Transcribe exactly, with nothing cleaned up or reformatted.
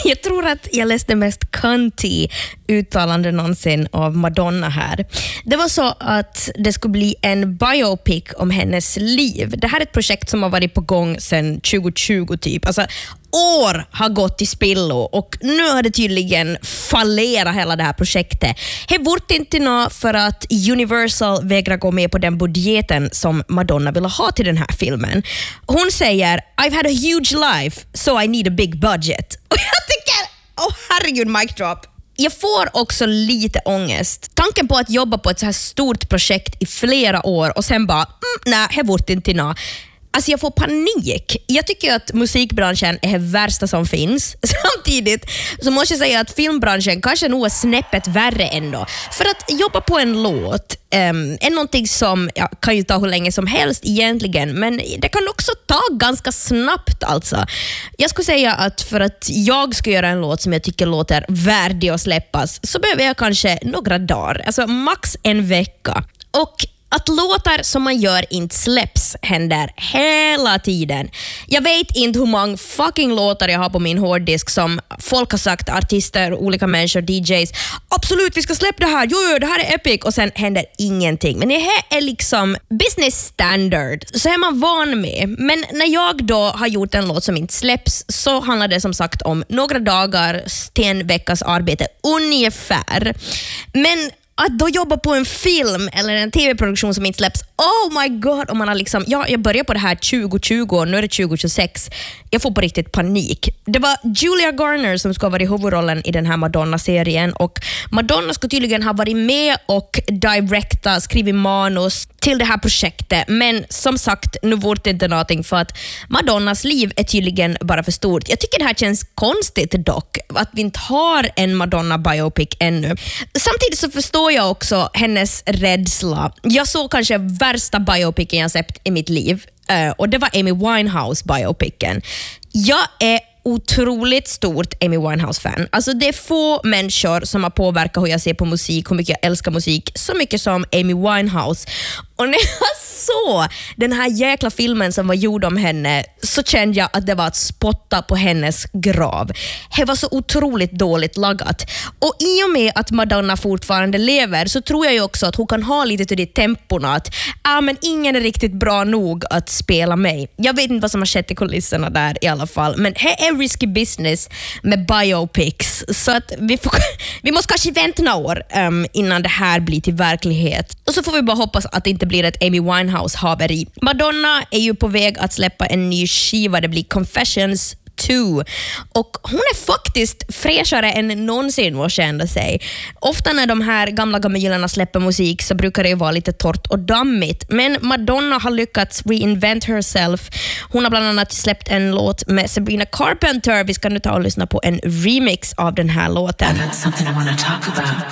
Jag tror att jag läste mest cunty uttalande någonsin av Madonna här. Det var så att det skulle bli en biopic om hennes liv. Det här är ett projekt som har varit på gång sedan tjugo tjugo typ. Alltså år har gått i spillo och nu har det tydligen fallerat hela det här projektet. Det vart inte nå för att Universal vägrar gå med på den budgeten som Madonna ville ha till den här filmen. Hon säger, I've had a huge life so I need a big budget. Och jag tycker, oh herregud, mic drop. Jag får också lite ångest. Tanken på att jobba på ett så här stort projekt i flera år och sen bara, mm, nej, det vart inte nå. Alltså jag får panik. Jag tycker att musikbranschen är det värsta som finns. Samtidigt så måste jag säga att filmbranschen kanske nog är snäppet värre ändå. För att jobba på en låt um, är någonting som ja, kan ju ta hur länge som helst egentligen. Men det kan också ta ganska snabbt alltså. Jag skulle säga att för att jag ska göra en låt som jag tycker låter värdig att släppas så behöver jag kanske några dagar. Alltså max en vecka. Och att låtar som man gör inte släpps händer hela tiden. Jag vet inte hur många fucking låtar jag har på min hårddisk som folk har sagt, artister, olika människor, D Js, absolut vi ska släppa det här, jo, jo det här är epic, och sen händer ingenting. Men det här är liksom business standard, så är man van med. Men när jag då har gjort en låt som inte släpps så handlar det som sagt om några dagar till en veckas arbete ungefär. Men att då jobba på en film eller en tv-produktion som inte släpps, oh my god, om man har liksom, ja, jag började på det här tjugo tjugo och nu är det tjugo tjugosex. Jag får på riktigt panik. Det var Julia Garner som ska vara i huvudrollen i den här Madonna-serien, och Madonna ska tydligen ha varit med och directa, skrivit manus till det här projektet, men som sagt, nu vart det inte någonting för att Madonnas liv är tydligen bara för stort. Jag tycker det här känns konstigt dock, att vi inte har en Madonna biopic ännu. Samtidigt så förstår jag också hennes rädsla. Jag såg kanske värsta biopicen jag sett i mitt liv, uh, och det var Amy Winehouse biopicen. Jag är otroligt stort Amy Winehouse-fan. Alltså det är få människor som har påverkat hur jag ser på musik, hur mycket jag älskar musik, så mycket som Amy Winehouse. Och när jag såg den här jäkla filmen som var gjord om henne så kände jag att det var att spotta på hennes grav. Det var så otroligt dåligt lagat. Och i och med att Madonna fortfarande lever så tror jag ju också att hon kan ha lite till det temporna att ah, men ingen är riktigt bra nog att spela mig. Jag vet inte vad som har skett i kulisserna där i alla fall, men det är risky business med biopics, så att vi, får, vi måste kanske vänta några år um, innan det här blir till verklighet. Och så får vi bara hoppas att det inte blir ett Amy Winehouse-haveri. Madonna är ju på väg att släppa en ny skiva, det blir Confessions två. Och hon är faktiskt fräschare än någonsin, måste jag ändå säga. Ofta när de här gamla gamilerna släpper musik så brukar det ju vara lite torrt och dammigt. Men Madonna har lyckats reinvent herself. Hon har bland annat släppt en låt med Sabrina Carpenter. Vi ska nu ta och lyssna på en remix av den här låten. That's something I want to talk about.